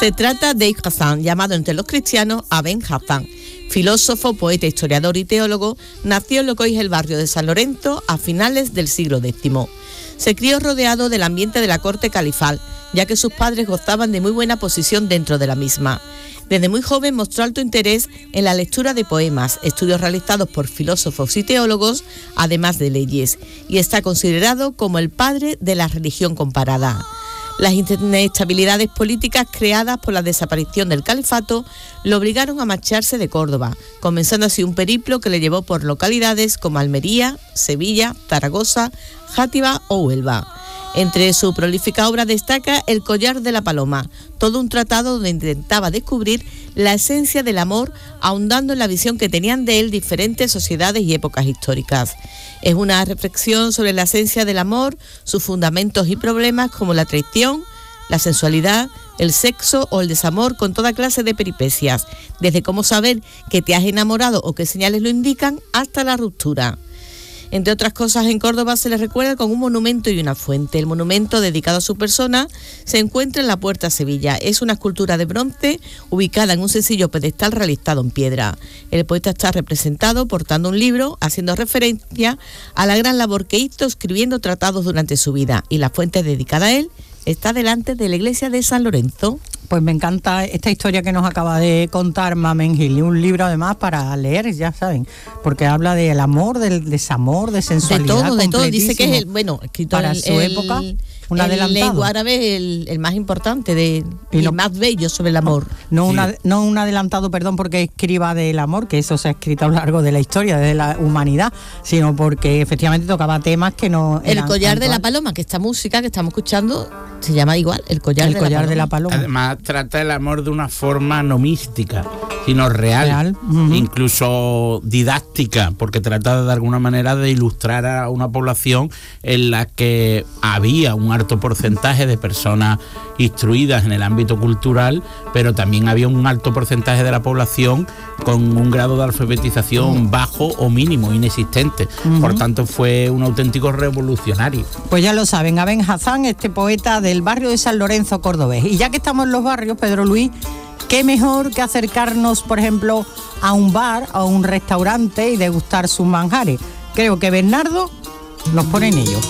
Se trata de Ibn Hazm, llamado entre los cristianos Aben Hazm. Filósofo, poeta, historiador y teólogo, nació en lo que hoy es el barrio de San Lorenzo a finales del siglo X. Se crió rodeado del ambiente de la corte califal, ya que sus padres gozaban de muy buena posición dentro de la misma. Desde muy joven mostró alto interés en la lectura de poemas, estudios realizados por filósofos y teólogos, además de leyes, y está considerado como el padre de la religión comparada. Las inestabilidades políticas creadas por la desaparición del califato lo obligaron a marcharse de Córdoba, comenzando así un periplo que le llevó por localidades como Almería, Sevilla, Zaragoza, Játiva o Huelva. Entre su prolífica obra destaca El collar de la paloma, todo un tratado donde intentaba descubrir la esencia del amor, ahondando en la visión que tenían de él diferentes sociedades y épocas históricas. Es una reflexión sobre la esencia del amor, sus fundamentos y problemas como la traición, la sensualidad, el sexo o el desamor, con toda clase de peripecias, desde cómo saber que te has enamorado o qué señales lo indican hasta la ruptura. Entre otras cosas, en Córdoba se le recuerda con un monumento y una fuente. El monumento, dedicado a su persona, se encuentra en la Puerta a Sevilla. Es una escultura de bronce ubicada en un sencillo pedestal realizado en piedra. El poeta está representado portando un libro, haciendo referencia a la gran labor que hizo escribiendo tratados durante su vida. Y la fuente dedicada a él está delante de la iglesia de San Lorenzo. Pues me encanta esta historia que nos acaba de contar Mamen Gil, y un libro además para leer, ya saben, porque habla del amor, del desamor, de sensualidad. De todo, dice que es escrito para su época, un adelantado. En lengua árabe el más importante, el más bello sobre el amor. No un adelantado, perdón, porque escriba del amor, que eso se ha escrito a lo largo de la historia, desde la humanidad, sino porque efectivamente tocaba temas que no eran. El collar de la paloma, que esta música que estamos escuchando se llama igual, el collar de la paloma. Además trata el amor de una forma no mística, sino real. Uh-huh. Incluso didáctica, porque trata de alguna manera de ilustrar a una población en la que había un alto porcentaje de personas instruidas en el ámbito cultural, pero también había un alto porcentaje de la población con un grado de alfabetización bajo o mínimo, inexistente. Por tanto, fue un auténtico revolucionario. Pues ya lo saben, Aben Hazm, este poeta del barrio de San Lorenzo cordobés. Y ya que estamos en los barrios, Pedro Luis, qué mejor que acercarnos, por ejemplo, a un bar, a un restaurante y degustar sus manjares. Creo que Bernardo nos pone en ello.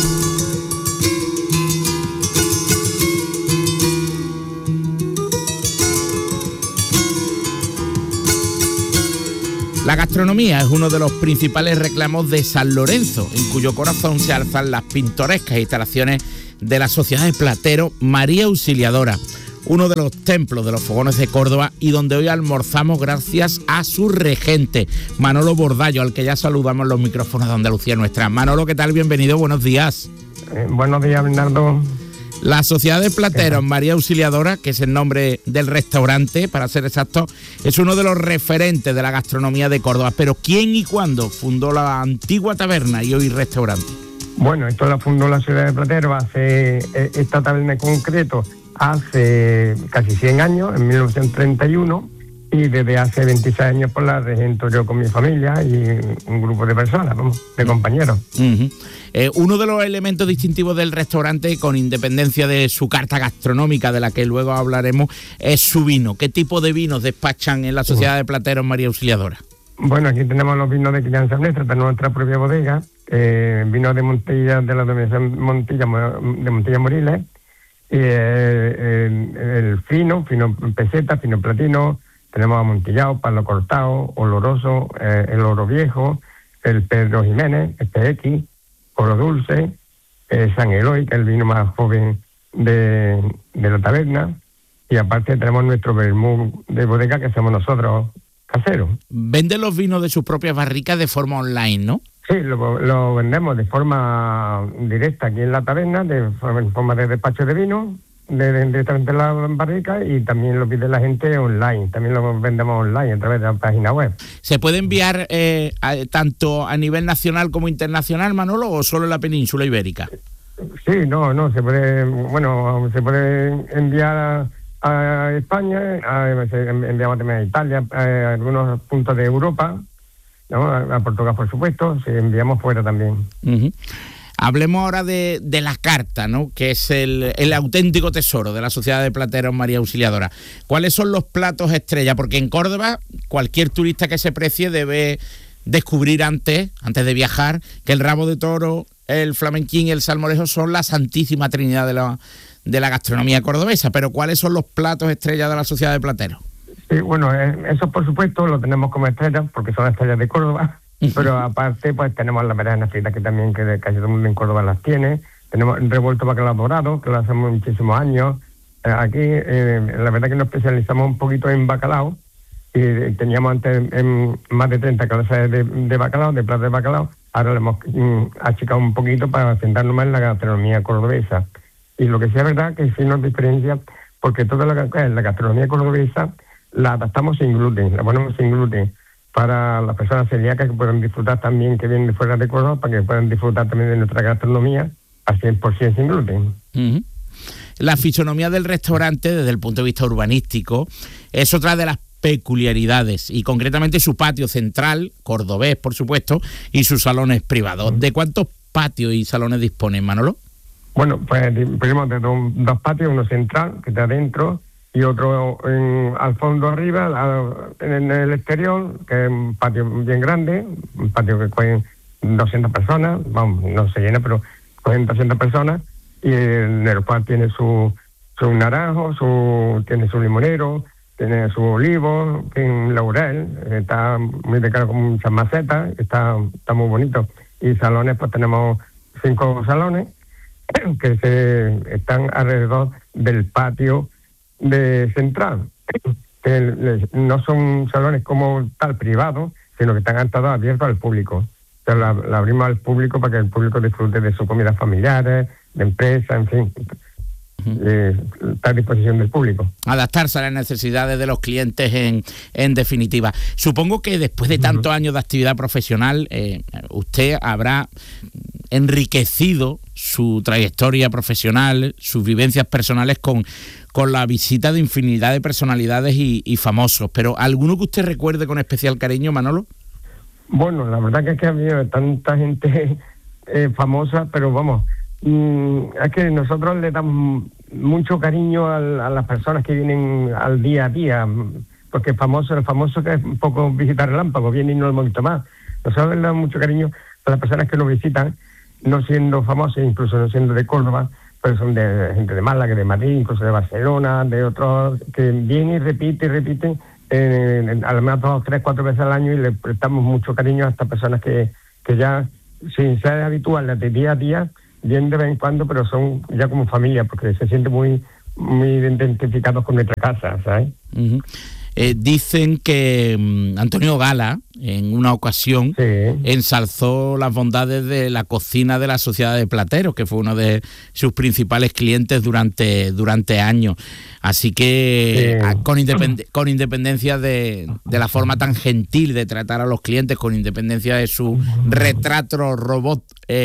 La gastronomía es uno de los principales reclamos de San Lorenzo, en cuyo corazón se alzan las pintorescas instalaciones de la Sociedad de Plateros María Auxiliadora, uno de los templos de los fogones de Córdoba, y donde hoy almorzamos gracias a su regente, Manolo Bordallo, al que ya saludamos los micrófonos de Andalucía Nuestra. Manolo, ¿qué tal? Bienvenido, buenos días. Buenos días, Bernardo. La Sociedad de Plateros María Auxiliadora, que es el nombre del restaurante, para ser exacto, es uno de los referentes de la gastronomía de Córdoba. Pero ¿quién y cuándo fundó la antigua taberna y hoy restaurante? Bueno, esto la fundó la Ciudad de Plateros, esta taberna en concreto, hace casi 100 años, en 1931, y desde hace 26 años pues la regento yo con mi familia y un grupo de personas, de compañeros. Uh-huh. Uno de los elementos distintivos del restaurante, con independencia de su carta gastronómica, de la que luego hablaremos, es su vino. ¿Qué tipo de vinos despachan en la Sociedad de Plateros María Auxiliadora? Bueno, aquí tenemos los vinos de crianza nuestra, tenemos nuestra propia bodega, vinos de Montilla, de la denominación Montilla, de Montilla Moriles, y el fino peseta, fino platino, tenemos amontillado, palo cortado, oloroso, el oro viejo, el Pedro Jiménez, PX, oro dulce, San Eloy, que es el vino más joven de la taberna, y aparte tenemos nuestro vermú de bodega que hacemos nosotros, casero. ¿Venden los vinos de sus propias barricas de forma online, no? Sí, lo vendemos de forma directa aquí en la taberna, en forma de despacho de vino, directamente en la barrica, y también lo pide la gente online, también lo vendemos online a través de la página web. ¿Se puede enviar tanto a nivel nacional como internacional, Manolo, o solo en la península ibérica? Sí, no, se puede enviar a España, enviamos también a Italia, a algunos puntos de Europa, ¿no? A Portugal, por supuesto, si enviamos fuera también. Uh-huh. Hablemos ahora de la carta, ¿no? Que es el auténtico tesoro de la Sociedad de Plateros María Auxiliadora. ¿Cuáles son los platos estrella? Porque en Córdoba cualquier turista que se precie debe descubrir antes de viajar, que el rabo de toro, el flamenquín y el salmorejo son la santísima trinidad de la gastronomía cordobesa. Pero ¿cuáles son los platos estrella de la Sociedad de Plateros? Sí, bueno, eso por supuesto lo tenemos como estrellas, porque son estrellas de Córdoba. Pero aparte, pues tenemos las bereanas fritas, que también que casi todo el mundo en Córdoba las tiene. Tenemos revuelto bacalao dorado, que lo hacemos muchísimos años. Aquí, la verdad que nos especializamos un poquito en bacalao. Y teníamos antes más de 30 clases de bacalao, de platos de bacalao. Ahora le hemos achicado un poquito para centrarnos más en la gastronomía cordobesa. Y lo que sí es verdad que sí nos diferencia, porque toda la gastronomía cordobesa la adaptamos sin gluten, la ponemos sin gluten, para las personas celíacas que puedan disfrutar también, que vienen de fuera de Córdoba, para que puedan disfrutar también de nuestra gastronomía al 100% sin gluten. Uh-huh. La fisonomía del restaurante, desde el punto de vista urbanístico, es otra de las peculiaridades, y concretamente su patio central, cordobés, por supuesto, y sus salones privados. ¿De cuántos patios y salones disponen, Manolo? Bueno, pues disponemos de dos patios, uno central, que está adentro, y otro al fondo arriba, en el exterior, que es un patio bien grande, un patio que cogen 200 personas, vamos, no se llena, pero cogen 200 personas, y en el cual tiene su naranjo, tiene su limonero, tiene su olivo, un laurel, está muy decorado con muchas macetas, está muy bonito. Y salones, pues tenemos 5 salones que están alrededor del patio de central, que no son salones como tal privados, sino que están todos abiertos al público. O sea, la abrimos al público para que el público disfrute de sus comidas familiares, de empresa, en fin. Está a disposición del público. Adaptarse a las necesidades de los clientes en definitiva. Supongo que después de tantos años de actividad profesional, usted habrá enriquecido su trayectoria profesional, sus vivencias personales con la visita de infinidad de personalidades y famosos. Pero ¿alguno que usted recuerde con especial cariño, Manolo? Bueno, la verdad que es que ha habido tanta gente famosa, pero vamos, es que nosotros le damos mucho cariño a las personas que vienen al día a día, porque el famoso que es un poco visitar relámpago, viene y no lo hemos visto más. Nosotros le damos mucho cariño a las personas que nos visitan, no siendo famosos, incluso no siendo de Córdoba, pero son de gente de Málaga, de Madrid, incluso de Barcelona, de otros, que vienen y repiten, al menos 2, 3, 4 veces al año, y le prestamos mucho cariño a estas personas que ya, sin ser habituales de día a día, vienen de vez en cuando, pero son ya como familia, porque se sienten muy identificados con nuestra casa, ¿sabes? Uh-huh. Dicen que Antonio Gala, en una ocasión, ensalzó las bondades de la cocina de la Sociedad de Plateros, que fue uno de sus principales clientes durante años. Así que, con independencia de la forma tan gentil de tratar a los clientes, con independencia de su retrato robot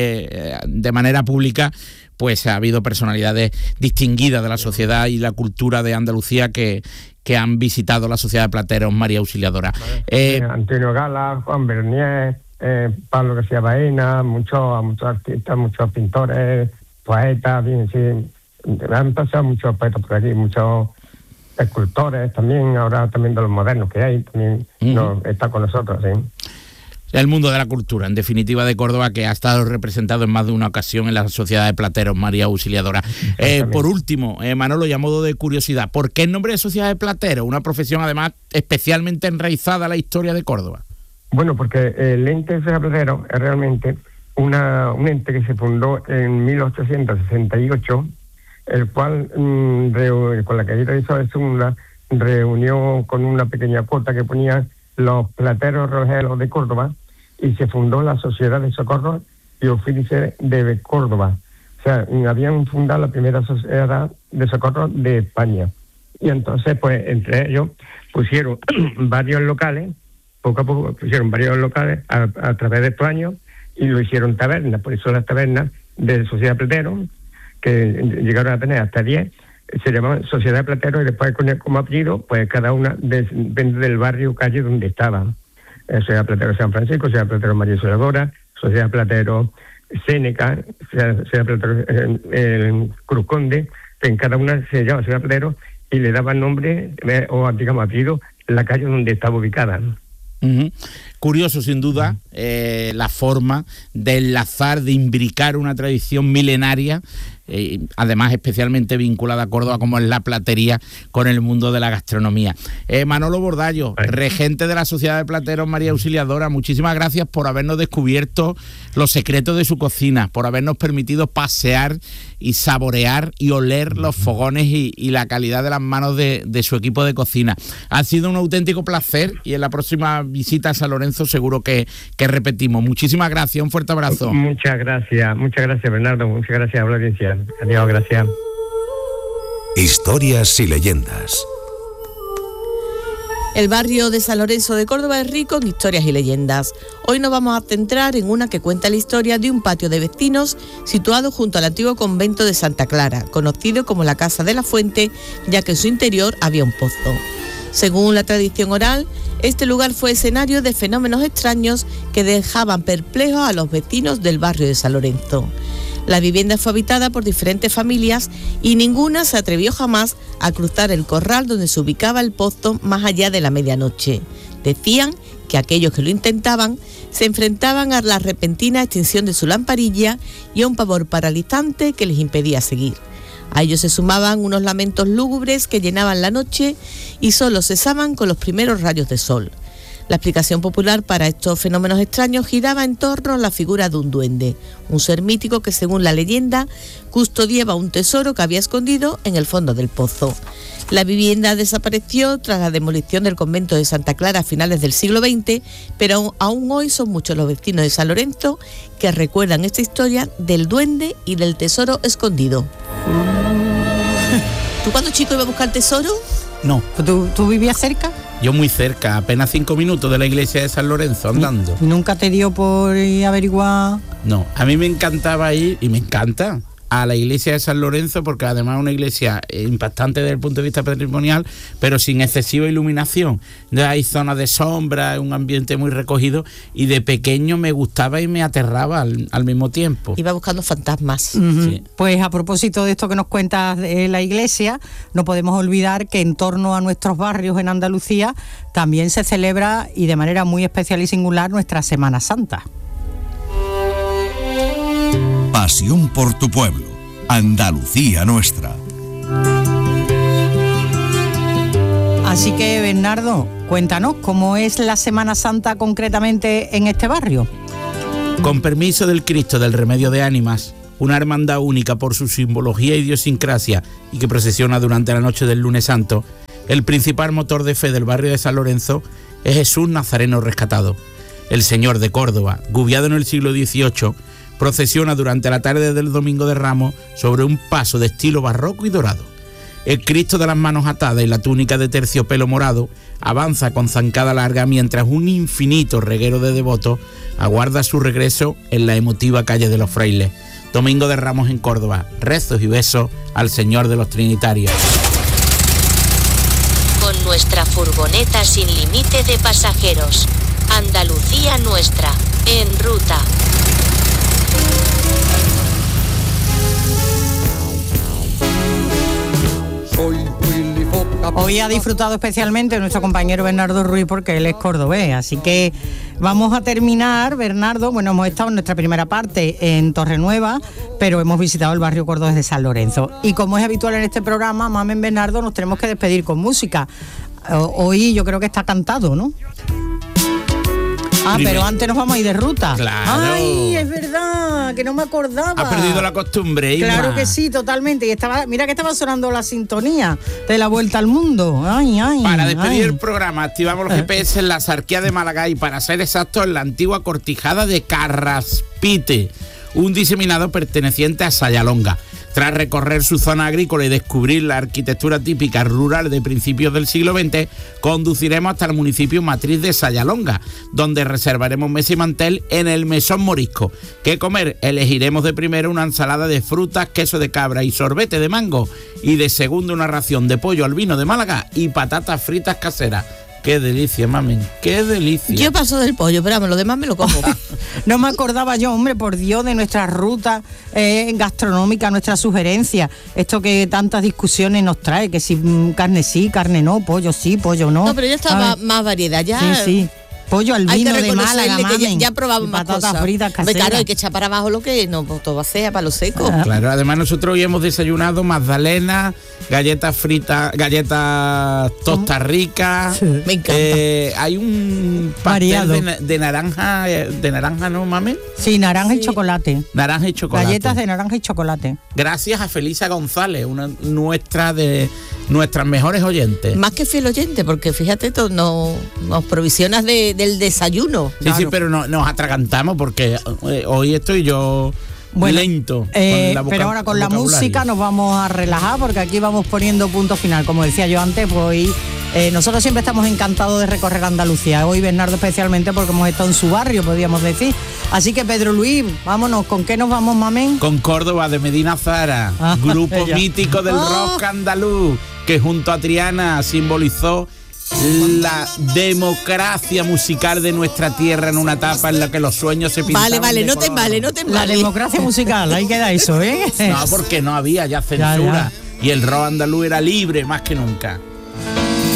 de manera pública, pues ha habido personalidades distinguidas de la sociedad y la cultura de Andalucía que han visitado la Sociedad de Plateros María Auxiliadora. Antonio Gala, Juan Bernier, Pablo García Baena, muchos artistas, muchos pintores, poetas, bien, sí, han pasado muchos poetas por aquí, muchos escultores también, ahora también de los modernos que hay, también está con nosotros, sí. El mundo de la cultura, en definitiva, de Córdoba, que ha estado representado en más de una ocasión en la Sociedad de Plateros María Auxiliadora. Por último, Manolo, y a modo de curiosidad, ¿por qué el nombre de Sociedad de Plateros? Una profesión, además, especialmente enraizada a la historia de Córdoba. Bueno, porque el ente de Sociedad de Plateros es realmente un ente que se fundó en 1868, el cual, con la caída de Isabel II, reunió con una pequeña cuota que ponía los plateros rojeros de Córdoba, y se fundó la Sociedad de Socorro y Oficios de Córdoba. O sea, habían fundado la primera sociedad de socorro de España. Y entonces, pues, entre ellos pusieron varios locales, poco a poco pusieron varios locales a través de estos años, y lo hicieron tabernas. Por eso las tabernas de Sociedad de Plateros, que llegaron a tener hasta 10, se llamaban Sociedad de Plateros, y después como apellido, pues cada una depende del barrio o calle donde estaba. Sociedad de Plateros San Francisco, Sociedad de Plateros María Auxiliadora, Sociedad de Plateros Séneca, Cruz Conde, que en cada una se llama Ciudad Platero y le daba nombre o digamos apellido la calle donde estaba ubicada, ¿no? Uh-huh. Curioso, sin duda, la forma de enlazar, de imbricar una tradición milenaria, además especialmente vinculada a Córdoba, como es la platería, con el mundo de la gastronomía. Manolo Bordallo, regente de la Sociedad de Plateros María Auxiliadora, muchísimas gracias por habernos descubierto los secretos de su cocina, por habernos permitido pasear y saborear y oler los fogones y la calidad de las manos de su equipo de cocina. Ha sido un auténtico placer y en la próxima visita a San Lorenzo seguro que repetimos. Muchísimas gracias, un fuerte abrazo. Muchas gracias Bernardo, muchas gracias a la audiencia. Adiós, gracias. Historias y leyendas. El barrio de San Lorenzo de Córdoba es rico en historias y leyendas. Hoy nos vamos a centrar en una que cuenta la historia de un patio de vecinos situado junto al antiguo convento de Santa Clara, conocido como la Casa de la Fuente, ya que en su interior había un pozo. Según la tradición oral, este lugar fue escenario de fenómenos extraños que dejaban perplejos a los vecinos del barrio de San Lorenzo. La vivienda fue habitada por diferentes familias y ninguna se atrevió jamás a cruzar el corral donde se ubicaba el pozo más allá de la medianoche. Decían que aquellos que lo intentaban se enfrentaban a la repentina extinción de su lamparilla y a un pavor paralizante que les impedía seguir. A ellos se sumaban unos lamentos lúgubres que llenaban la noche y solo cesaban con los primeros rayos de sol. La explicación popular para estos fenómenos extraños giraba en torno a la figura de un duende, un ser mítico que, según la leyenda, custodiaba un tesoro que había escondido en el fondo del pozo. La vivienda desapareció tras la demolición del convento de Santa Clara a finales del siglo XX, pero aún hoy son muchos los vecinos de San Lorenzo que recuerdan esta historia del duende y del tesoro escondido. ¿Tú cuando chico ibas a buscar tesoro? No. ¿Tú vivías cerca? Yo muy cerca, apenas 5 minutos de la iglesia de San Lorenzo, andando. ¿Nunca te dio por averiguar? No, a mí me encantaba ir, y me encanta, a la iglesia de San Lorenzo, porque además es una iglesia impactante desde el punto de vista patrimonial, pero sin excesiva iluminación. Hay zonas de sombra, un ambiente muy recogido, y de pequeño me gustaba y me aterraba al mismo tiempo. Iba buscando fantasmas. Uh-huh. Sí. Pues a propósito de esto que nos cuentas de la iglesia, no podemos olvidar que en torno a nuestros barrios en Andalucía también se celebra, y de manera muy especial y singular, nuestra Semana Santa. Pasión por tu pueblo, Andalucía nuestra. Así que, Bernardo, cuéntanos, ¿cómo es la Semana Santa concretamente en este barrio? Con permiso del Cristo del Remedio de Ánimas, una hermandad única por su simbología e idiosincrasia y que procesiona durante la noche del Lunes Santo, el principal motor de fe del barrio de San Lorenzo es Jesús Nazareno rescatado. El Señor de Córdoba, gubiado en el siglo XVIII, procesiona durante la tarde del Domingo de Ramos sobre un paso de estilo barroco y dorado. El Cristo de las manos atadas y la túnica de terciopelo morado avanza con zancada larga mientras un infinito reguero de devotos aguarda su regreso en la emotiva calle de los Frailes. Domingo de Ramos en Córdoba, rezos y besos al Señor de los Trinitarios. Con nuestra furgoneta sin límite de pasajeros, Andalucía nuestra, en ruta. Hoy ha disfrutado especialmente nuestro compañero Bernardo Ruiz porque él es cordobés, así que vamos a terminar, Bernardo. Bueno, hemos estado en nuestra primera parte en Torrenueva, pero hemos visitado el barrio cordobés de San Lorenzo. Y como es habitual en este programa, Mamen, Bernardo, nos tenemos que despedir con música. Hoy yo creo que está cantado, ¿no? Pero antes nos vamos a ir de ruta. Claro. Ay, es verdad, que no me acordaba. Ha perdido la costumbre, Isma. Claro que sí, totalmente. Y mira que estaba sonando la sintonía de la Vuelta al Mundo. Para despedir el programa, activamos los GPS en la Sarquía de Málaga y, para ser exactos, en la antigua cortijada de Carraspite, un diseminado perteneciente a Sayalonga. Tras recorrer su zona agrícola y descubrir la arquitectura típica rural de principios del siglo XX, conduciremos hasta el municipio matriz de Sayalonga, donde reservaremos mesa y mantel en el Mesón Morisco. ¿Qué comer? Elegiremos de primero una ensalada de frutas, queso de cabra y sorbete de mango, y de segundo una ración de pollo al vino de Málaga y patatas fritas caseras. Qué delicia, mamen, qué delicia. Yo paso del pollo, pero vamos, lo demás me lo como. No me acordaba yo, hombre, por Dios, de nuestra ruta gastronómica, nuestras sugerencias. Esto que tantas discusiones nos trae, que si carne sí, carne no, pollo sí, pollo no. No, pero ya está más variedad, ya. Sí. Pollo al vino de Málaga, que ya probamos más patatas cosas. fritas caseras. Claro, hay que echar para abajo lo que no, todo sea para lo seco. Claro, además nosotros hoy hemos desayunado magdalenas, galletas fritas, galletas tostas ricas. Me encanta. Hay un pastel de naranja, ¿no, mame? Sí, naranja y chocolate. Naranja y chocolate. Galletas de naranja y chocolate. Gracias a Felisa González, una de nuestras mejores oyentes. Más que fiel oyente, porque fíjate, nos provisionas del desayuno. Sí, claro. Sí, pero nos atragantamos porque hoy estoy yo lento. Pero ahora con la música nos vamos a relajar porque aquí vamos poniendo punto final. Como decía yo antes, pues hoy nosotros siempre estamos encantados de recorrer Andalucía. Hoy Bernardo especialmente porque hemos estado en su barrio, podríamos decir. Así que Pedro Luis, vámonos. ¿Con qué nos vamos, mamén? Con Córdoba de Medina Zara, grupo mítico del rock andaluz, que junto a Triana simbolizó la democracia musical de nuestra tierra en una etapa en la que los sueños se pintaban. Vale, no te embales. La democracia musical, ahí queda eso, ¿eh? No, porque no había ya censura. Y el rock andaluz era libre más que nunca.